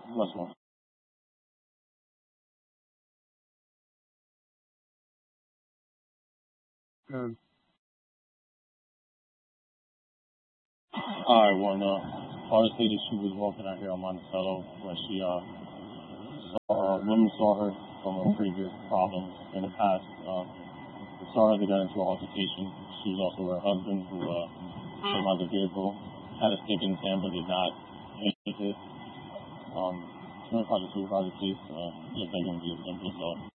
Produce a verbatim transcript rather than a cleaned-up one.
Much more. Good. All right, well, no. Obviously, she was walking out here on Monticello when she, uh, saw, uh, women saw her from her previous problems in the past. Uh, they saw her, they got into an altercation. She was also her husband who, uh, came out of the vehicle, had a stick in his hand, but did not make it. Um, twenty-five to supervisor case, uh, just like going to be a simple assault.